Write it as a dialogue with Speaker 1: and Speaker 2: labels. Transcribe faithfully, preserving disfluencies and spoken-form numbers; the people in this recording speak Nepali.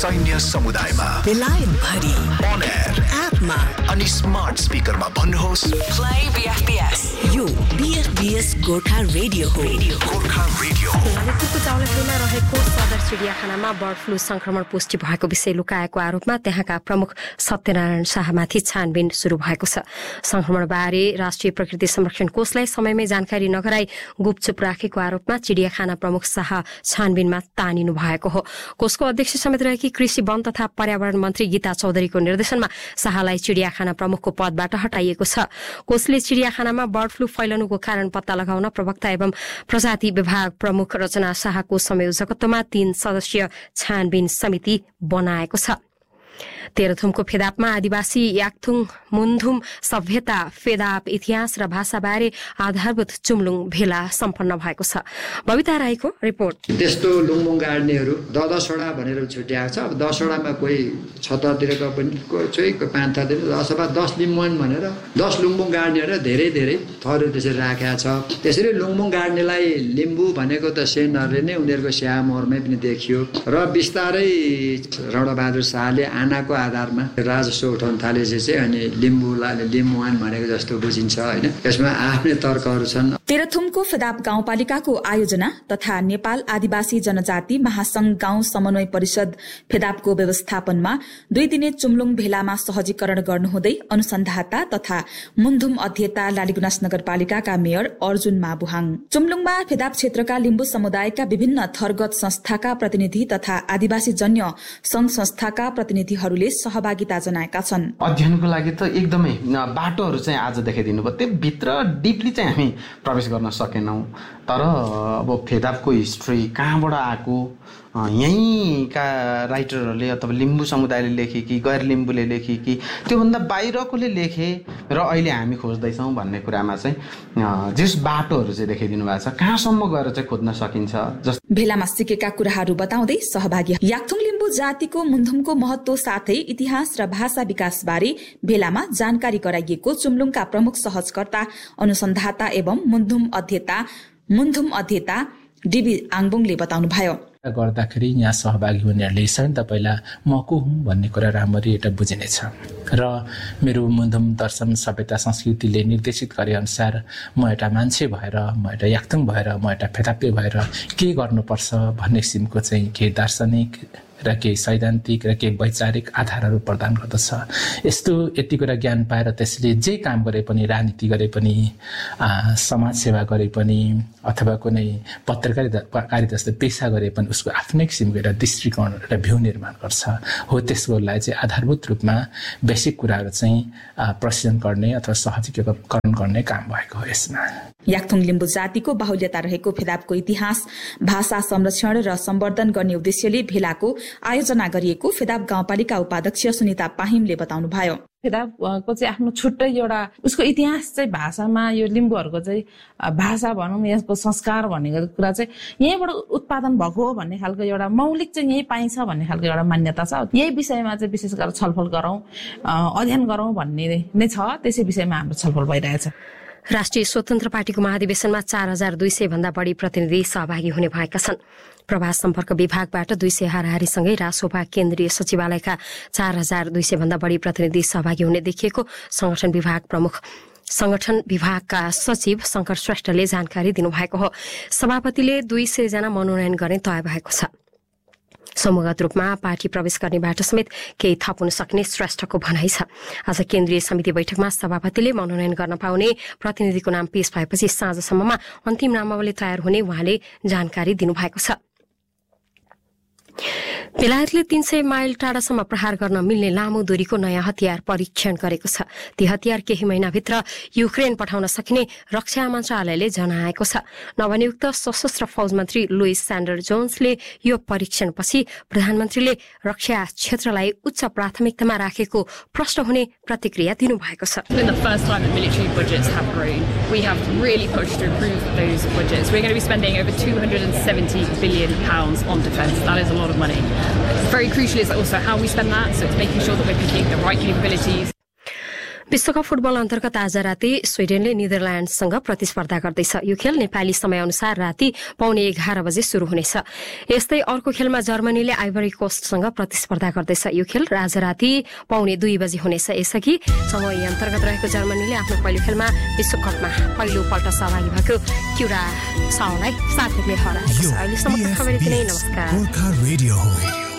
Speaker 1: सैन्य समुदायमा
Speaker 2: बेलायत भरि
Speaker 1: on air
Speaker 2: एपमा
Speaker 1: अनि स्मार्ट स्पिकरमा भन्नुहोस्
Speaker 2: प्ले बीएफपीएस यो बीएफपीएस गोर्खा रेडियो हो रेडियो
Speaker 1: गोर्खा रेडियो
Speaker 3: ललितपुरको चाउलाखेलमा रहेको सदर चिडियाखानामा बर्ड फ्लू संक्रमण पुष्टि भएको विषय लुकाएको आरोपमा त्यहाँका प्रमुख सत्यनारायण शाहमाथि छानबिन सुरु भएको छ। संक्रमणबारे राष्ट्रिय प्रकृति संरक्षण कोषलाई समयमै जानकारी नगराई गुपचुप राखेको आरोपमा चिडियाखाना प्रमुख शाह छानबिनमा तानिनु भएको हो। कोषको अध्यक्ष समेत रहेकी कृषि वन तथा पर्यावरण मन्त्री गीता चौधरीको निर्देशनमा शाहलाई चिडियाखाना प्रमुखको पदबाट हटाइएको छ। कोषले चिडियाखानामा बर्ड फ्लू फैलनुको कारण पत्ता लगाउन प्रवक्ता एवं प्रजाति विभाग प्रमुख रचना शाहको संयोजकत्वमा तीन सदस्यीय छानबिन समिति बनाएको छ। तेह्रथुमको फेदापमा आदिवासी याक्थुङ मुन्धुम सभ्यता फेदाप इतिहास र भाषाबारे आधारभूत चुम्लुङ भेला सम्पन्न भएको छ। बबिता राईको रिपोर्ट।
Speaker 4: त्यस्तो लुङमुङ गाड्नेहरू द दसवटा भनेर छुट्याएको छ। अब दसवटामा कोही छत्तरतिरको पनि कोही पाँचतिर अथवा दस लिम्बुवान भनेर दस लुङमुङ गाड्नेहरू धेरै धेरै थरहरू त्यसरी राखेको छ। त्यसरी लुङमुङ गाड्नेलाई लिम्बू भनेको त सेनहरूले नै उनीहरूको स्यामोहरमै पनि देखियो र बिस्तारै रणबहादुर शाहले आनाको आधारमा राजस्व उठाउन थालेपछि अनि लिम्बुलाई लिम्बुवान भनेको जस्तो बुझिन्छ हैन। यसमा आफ्नै तर्कहरू छन्।
Speaker 5: तेह्रथुमको फेदाप गाउँपालिकाको आयोजना तथा नेपाल आदिवासी जनजाति महासंघ गाउँ समन्वय परिषद फेदापको व्यवस्थापनमा दुई दिने चुम्लुङ भेलामा सहजीकरण गर्नुहुँदै अनुसन्धाता तथा मुन्धुम अध्येता लालीगुनास नगरपालिकाका मेयर अर्जुन माबुहाङ चुम्लुङमा फेदाप क्षेत्रका लिम्बू समुदायका विभिन्न थरगत संस्थाका प्रतिनिधि तथा आदिवासी जन्य संघ संस्थाका प्रतिनिधिहरूले सहभागिता जनाएका छन्।
Speaker 6: अध्ययनको लागि त एकदमै बाटोहरू चाहिँ आज देखाइदिनु भयो। त्यो भित्र डिपली चाहिँ हामी प्रवेश गर्न सकेनौं। तर अब फेदापको हिस्ट्री कहाँबाट आएको यहीँका राइटरहरूले अथवा लिम्बू समुदायले लेखे कि गैर लिम्बूले लेखे कि त्योभन्दा बाहिरकोले लेखे र अहिले हामी खोज्दैछौँ भन्ने कुरामा चाहिँ जस बाटोहरू चाहिँ देखाइदिनु भएको छ। कहाँसम्म गएर चाहिँ खोज्न सकिन्छ।
Speaker 5: भेलामा सिकेका कुराहरू बताउँदै सहभागी याक्थुङ लिम्बू जातिको मुन्धुमको महत्व साथै इतिहास र भाषा विकास बारे भेलामा जानकारी गराइएको चुम्लुङका प्रमुख सहजकर्ता अनुसन्धाता एवं मुन्धुम अध्येता मुन्धुम अध्येता डीबी आङबुङले बताउनुभयो।
Speaker 7: गर्दाखेरि यहाँ सहभागी हुनेहरूले स्वयं त पहिला म को हुँ भन्ने कुरा राम्ररी एउटा बुझिनेछ र मेरो मुन्धुम दर्शन सभ्यता संस्कृतिले निर्देशित गरे अनुसार म एउटा मान्छे भएर म एउटा याक्थुङ भएर म एउटा फेदापे भएर के गर्नुपर्छ भन्ने किसिमको चाहिँ केही दार्शनिक र केही सैद्धान्तिक र केही वैचारिक आधारहरू प्रदान गर्दछ। यस्तो यति कुरा ज्ञान पाएर त्यसले जे काम गरे पनि राजनीति गरे पनि समाज सेवा गरे पनि अथवा कुनै पत्रकारिता कारिता जस्तो पेसा गरे पनि उसको आफ्नै किसिमको एउटा दृष्टिकोण एउटा भ्यू निर्माण गर्छ। हो त्यसको लागि चाहिँ आधारभूत रूपमा बेसिक कुराहरू चाहिँ प्रशिक्षण गर्ने अथवा सहजीकरण गर्ने काम भएको हो। यसमा
Speaker 5: याक्थुङ लिम्बू जातिको बाहुल्यता रहेको फेदापको इतिहास भाषा संरक्षण र सम्वर्धन गर्ने उद्देश्यले भेलाको आयोजना गरिएको फेदाप गाउँपालिका उपाध्यक्ष सुनिता पाहिमले बताउनुभयो।
Speaker 8: फेदापको चाहिँ आफ्नो छुट्टै एउटा उसको इतिहास चाहिँ भाषामा यो लिम्बूहरूको चाहिँ भाषा भनौँ यसको संस्कार भनेको कुरा चाहिँ यहीँबाट उत्पादन भएको हो भन्ने खालको एउटा मौलिक चाहिँ यही पाइन्छ भन्ने खालको एउटा मान्यता छ। यही विषयमा चाहिँ विशेष गरेर छलफल गरौँ अध्ययन गरौँ भन्ने नै छ। त्यसै विषयमा हाम्रो छलफल भइरहेछ।
Speaker 3: राष्ट्रिय स्वतन्त्र पार्टीको महाधिवेशनमा चार हजार दुई सय भन्दा बढी प्रतिनिधि सहभागी हुने भएका छन्। प्रवास सम्पर्क विभागबाट दुई सय हाराहारीसँगै रासोपा केन्द्रीय सचिवालयका चार हजार दुई सय भन्दा बढी प्रतिनिधि सहभागी हुने देखिएको संगठन विभाग प्रमुख संगठन विभागका सचिव शंकर श्रेष्ठले जानकारी दिनुभएको हो। सभापतिले दुई सय जना मनोनयन गर्ने तय भएको छ। समूहगत रूपमा पार्टी प्रवेश गर्नेबाट समेत केही थप हुन सक्ने श्रेष्ठको भनाइ छ। आज केन्द्रीय समिति बैठकमा सभापतिले मनोनयन गर्न पाउने प्रतिनिधिको नाम पेश भएपछि साँझसम्ममा अन्तिम नामावली तयार हुने उहाँले जानकारी दिनुभएको छ। बेलायतले तीन सय माइल टाढासम्म प्रहार गर्न मिल्ने लामो दूरीको नयाँ हतियार परीक्षण गरेको छ। ती हतियार केही महिनाभित्र युक्रेन पठाउन सकिने रक्षा मन्त्रालयले जनाएको छ। नवनियुक्त सशस्त्र फौज मन्त्री लुइस स्यान्डर जोन्सले यो परीक्षणपछि प्रधानमन्त्रीले रक्षा क्षेत्रलाई उच्च प्राथमिकतामा राखेको प्रश्न हुने प्रतिक्रिया दिनुभएको छ।
Speaker 9: Of money. Very crucial is also how we spend that, so it's making sure that we're picking the right capabilities.
Speaker 3: विश्वकप फुटबल अन्तर्गत आज राति स्विडेनले नेदरल्याण्डसँग प्रतिस्पर्धा गर्दैछ। यो खेल नेपाली समयअनुसार राति पौने एघार बजे शुरू हुनेछ। यस्तै अर्को खेलमा जर्मनीले आइभरी कोस्टसँग प्रतिस्पर्धा गर्दैछ। यो खेल आज राति पौने दुई बजे हुनेछ। यसअघि समय अन्तर्गत रहेको जर्मनीले आफ्नो पहिलो खेलमा विश्वकपमा पहिलो पल्ट सहभागी भएको क्युरासाओलाई सात गोलले हराएको छ। अहिलेसम्मको खबर यति नै। नमस्कार।